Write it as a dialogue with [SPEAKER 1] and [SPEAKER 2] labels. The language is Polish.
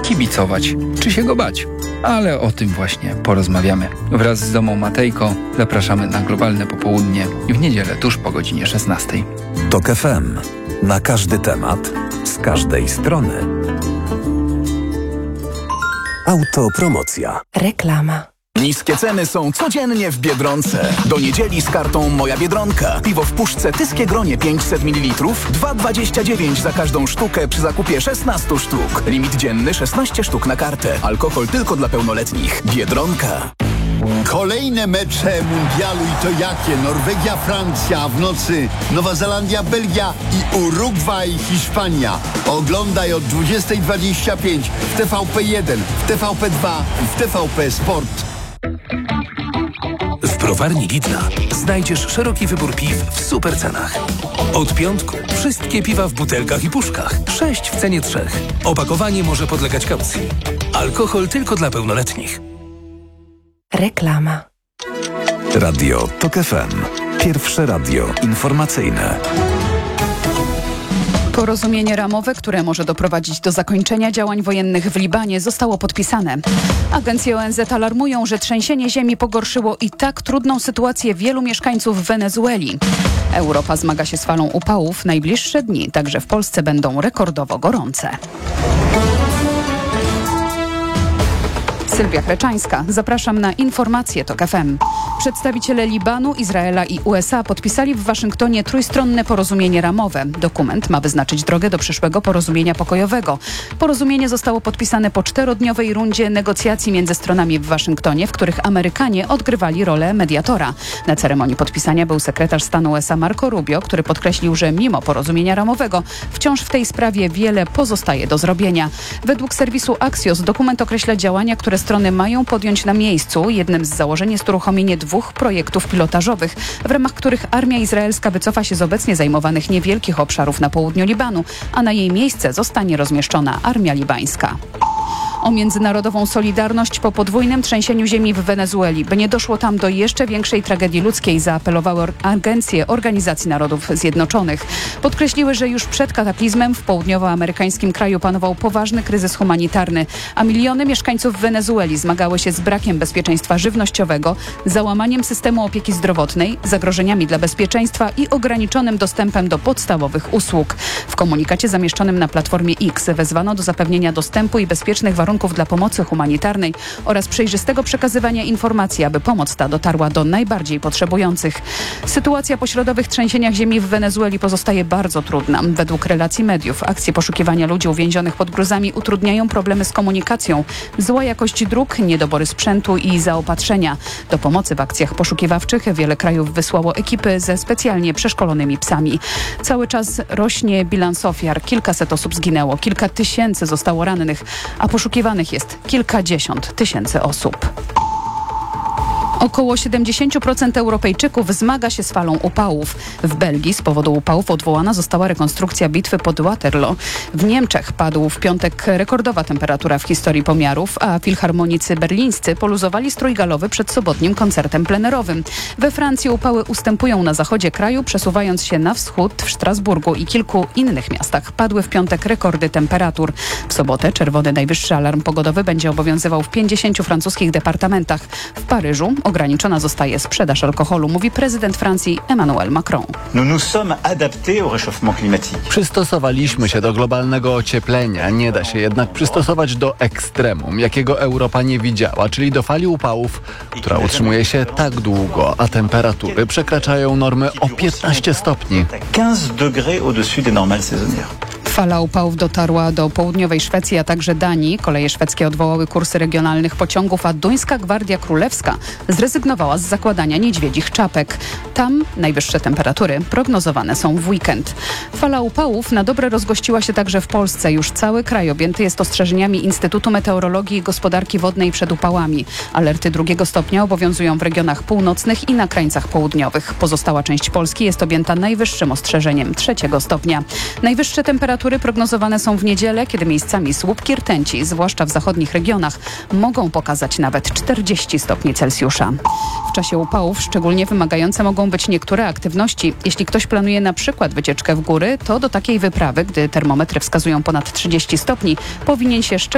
[SPEAKER 1] kibicować czy się go bać. Ale o tym właśnie porozmawiamy. Wraz z Domą Matejko zapraszamy na Globalne Popołudnie w niedzielę tuż po godzinie 16.
[SPEAKER 2] TOK FM. Na każdy temat, z każdej strony. Autopromocja.
[SPEAKER 3] Reklama.
[SPEAKER 4] Niskie ceny są codziennie w Biedronce. Do niedzieli z kartą Moja Biedronka. Piwo w puszce Tyskie Gronie 500 ml 2,29 za każdą sztukę przy zakupie 16 sztuk. Limit dzienny 16 sztuk na kartę. Alkohol tylko dla pełnoletnich. Biedronka.
[SPEAKER 5] Kolejne mecze mundialu i to jakie? Norwegia, Francja, a w nocy Nowa Zelandia, Belgia i Urugwaj, Hiszpania. Oglądaj od 20:25 w TVP1, w TVP2 i w TVP Sport.
[SPEAKER 6] W browarni Lidla znajdziesz szeroki wybór piw w super cenach. Od piątku wszystkie piwa w butelkach i puszkach. 6 w cenie 3. Opakowanie może podlegać kaucji. Alkohol tylko dla pełnoletnich.
[SPEAKER 3] Reklama.
[SPEAKER 2] Radio TOK FM. Pierwsze radio informacyjne.
[SPEAKER 7] Porozumienie ramowe, które może doprowadzić do zakończenia działań wojennych w Libanie, zostało podpisane. Agencje ONZ alarmują, że trzęsienie ziemi pogorszyło i tak trudną sytuację wielu mieszkańców Wenezueli. Europa zmaga się z falą upałów. Najbliższe dni także w Polsce będą rekordowo gorące. Sylwia Kreczańska. Zapraszam na informacje TOK FM. Przedstawiciele Libanu, Izraela i USA podpisali w Waszyngtonie trójstronne porozumienie ramowe. Dokument ma wyznaczyć drogę do przyszłego porozumienia pokojowego. Porozumienie zostało podpisane po 4-dniowej rundzie negocjacji między stronami w Waszyngtonie, w których Amerykanie odgrywali rolę mediatora. Na ceremonii podpisania był sekretarz stanu USA Marco Rubio, który podkreślił, że mimo porozumienia ramowego wciąż w tej sprawie wiele pozostaje do zrobienia. Według serwisu Axios dokument określa działania, które strony mają podjąć na miejscu. Jednym z założeń jest uruchomienie 2 projektów pilotażowych, w ramach których armia izraelska wycofa się z obecnie zajmowanych niewielkich obszarów na południu Libanu, a na jej miejsce zostanie rozmieszczona armia libańska. O międzynarodową solidarność po podwójnym trzęsieniu ziemi w Wenezueli. By nie doszło tam do jeszcze większej tragedii ludzkiej, zaapelowały agencje Organizacji Narodów Zjednoczonych. Podkreśliły, że już przed kataklizmem w południowoamerykańskim kraju panował poważny kryzys humanitarny, a miliony mieszkańców Wenezueli zmagały się z brakiem bezpieczeństwa żywnościowego, załamaniem systemu opieki zdrowotnej, zagrożeniami dla bezpieczeństwa i ograniczonym dostępem do podstawowych usług. W komunikacie zamieszczonym na Platformie X wezwano do zapewnienia dostępu i bezpiecznych warunków dla pomocy humanitarnej oraz przejrzystego przekazywania informacji, aby pomoc ta dotarła do najbardziej potrzebujących. Sytuacja po środowych trzęsieniach ziemi w Wenezueli pozostaje bardzo trudna. Według relacji mediów akcje poszukiwania ludzi uwięzionych pod gruzami utrudniają problemy z komunikacją, zła jakość dróg, niedobory sprzętu i zaopatrzenia. Do pomocy w akcjach poszukiwawczych wiele krajów wysłało ekipy ze specjalnie przeszkolonymi psami. Cały czas rośnie bilans ofiar. Kilkaset osób zginęło, kilka tysięcy zostało rannych, a poszukiwanych jest kilkadziesiąt tysięcy osób. Około 70% Europejczyków zmaga się z falą upałów. W Belgii z powodu upałów odwołana została rekonstrukcja bitwy pod Waterloo. W Niemczech padł w piątek rekordowa temperatura w historii pomiarów, a filharmonicy berlińscy poluzowali strój galowy przed sobotnim koncertem plenerowym. We Francji upały ustępują na zachodzie kraju, przesuwając się na wschód. W Strasburgu i kilku innych miastach padły w piątek rekordy temperatur. W sobotę czerwony najwyższy alarm pogodowy będzie obowiązywał w 50 francuskich departamentach. W Paryżu ograniczona zostaje sprzedaż alkoholu, mówi prezydent Francji Emmanuel Macron.
[SPEAKER 8] Przystosowaliśmy się do globalnego ocieplenia. Nie da się jednak przystosować do ekstremum, jakiego Europa nie widziała, czyli do fali upałów, która utrzymuje się tak długo, a temperatury przekraczają normy o 15 stopni.
[SPEAKER 7] Fala upałów dotarła do południowej Szwecji, a także Danii. Koleje szwedzkie odwołały kursy regionalnych pociągów, a duńska Gwardia Królewska zrezygnowała z zakładania niedźwiedzich czapek. Tam najwyższe temperatury prognozowane są w weekend. Fala upałów na dobre rozgościła się także w Polsce. Już cały kraj objęty jest ostrzeżeniami Instytutu Meteorologii i Gospodarki Wodnej przed upałami. Alerty 2 stopnia obowiązują w regionach północnych i na krańcach południowych. Pozostała część Polski jest objęta najwyższym ostrzeżeniem 3 stopnia. Najwyższe temperatury prognozowane są w niedzielę, kiedy miejscami słupki rtęci, zwłaszcza w zachodnich regionach, mogą pokazać nawet 40 stopni Celsjusza. W czasie upałów szczególnie wymagające mogą być niektóre aktywności. Jeśli ktoś planuje na przykład wycieczkę w góry, to do takiej wyprawy, gdy termometry wskazują ponad 30 stopni, powinien się szczególnie